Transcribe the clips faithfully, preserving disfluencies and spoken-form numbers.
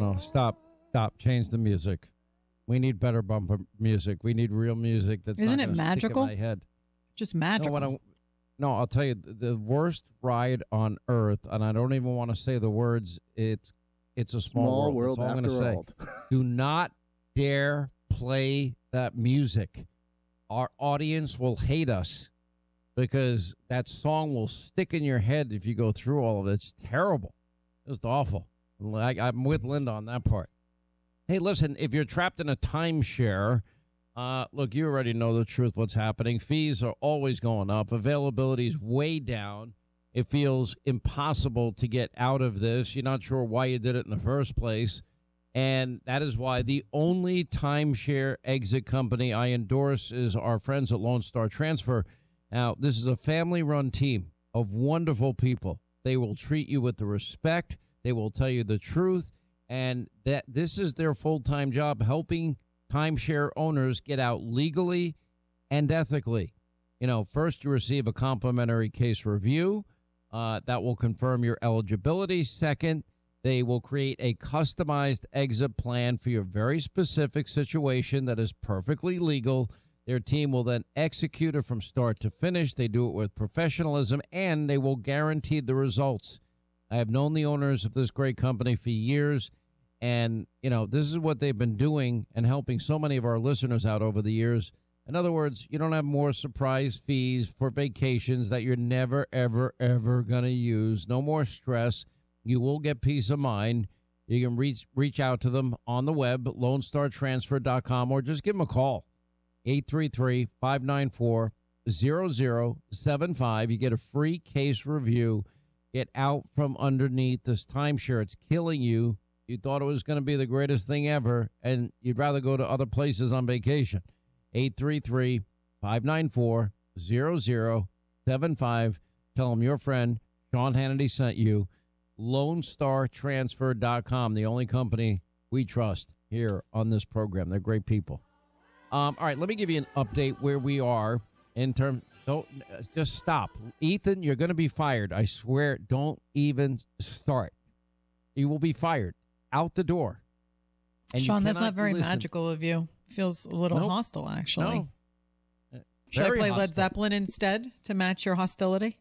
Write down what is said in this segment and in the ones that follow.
no. Stop. Stop. Change the music. We need better bumper music. We need real music that's Isn't not it gonna stick in magical? my head. Just No, magical. what I, no, I'll tell you, the the worst ride on earth, and I don't even want to say the words, it's it's a small, Small world. world That's all I'm after going to all. say. Do not dare play that music. Our audience will hate us because that song will stick in your head if you go through all of it. It's terrible. It's awful. Like, I'm with Linda on that part. Hey, listen, if you're trapped in a timeshare, uh, look, you already know the truth, what's happening. Fees are always going up. Availability is way down. It feels impossible to get out of this. You're not sure why you did it in the first place. And that is why the only timeshare exit company I endorse is our friends at Lone Star Transfer. Now, this is a family-run team of wonderful people. They will treat you with the respect. They will tell you the truth. And that this is their full-time job, helping timeshare owners get out legally and ethically. You know, first you receive a complimentary case review uh, that will confirm your eligibility. Second, they will create a customized exit plan for your very specific situation that is perfectly legal. Their team will then execute it from start to finish. They do it with professionalism, and they will guarantee the results. I have known the owners of this great company for years. And, you know, this is what they've been doing and helping so many of our listeners out over the years. In other words, you don't have more surprise fees for vacations that you're never, ever, ever going to use. No more stress. You will get peace of mind. You can reach reach out to them on the web, lone star transfer dot com, or just give them a call, eight three three, five nine four, zero zero seven five. You get a free case review. Get out from underneath this timeshare. It's killing you. You thought it was going to be the greatest thing ever, and you'd rather go to other places on vacation. eight three three, five nine four, zero zero seven five. Tell them your friend Sean Hannity sent you. lone star transfer dot com, the only company we trust here on this program. They're great people. Um, all right, let me give you an update where we are in terms. Don't just stop. Ethan, you're going to be fired. I swear, don't even start. You will be fired. Out the door. And Sean, that's not very listen. magical of you. Feels a little Nope. hostile, actually. No. Should I Very play hostile. Led Zeppelin instead to match your hostility?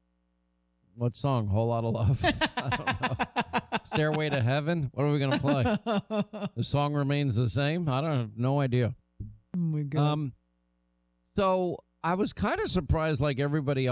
What song? Whole Lot of Love? I don't know. Stairway to Heaven? What are we going to play? The song remains the same? I don't have no idea. Oh, my God. Um, so I was kind of surprised, like everybody else.